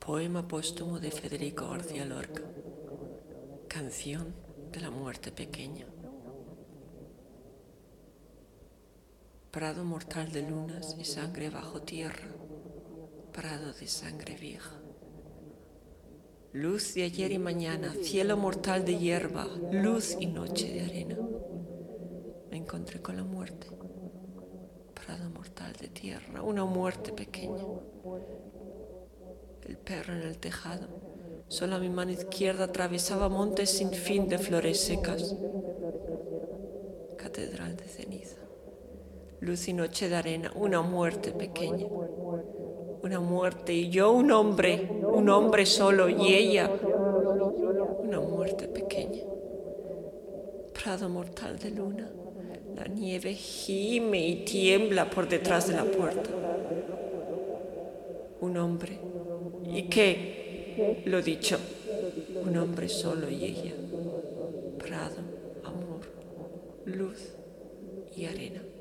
Poema póstumo de Federico García Lorca. Canción de la muerte pequeña. Prado mortal de lunas y sangre bajo tierra, prado de sangre vieja. Luz de ayer y mañana, cielo mortal de hierba, luz y noche de arena. Me encontré con la muerte, prado mortal de tierra, una muerte pequeña. El perro en el tejado, solo a mi mano izquierda atravesaba montes sin fin de flores secas. Catedral de ceniza, luz y noche de arena, una muerte pequeña. Una muerte y yo un hombre solo y ella, una muerte pequeña. Prado mortal de luna, la nieve gime y tiembla por detrás de la puerta. Un hombre, ¿y qué? Lo dicho, un hombre solo y ella. Prado, amor, luz y arena.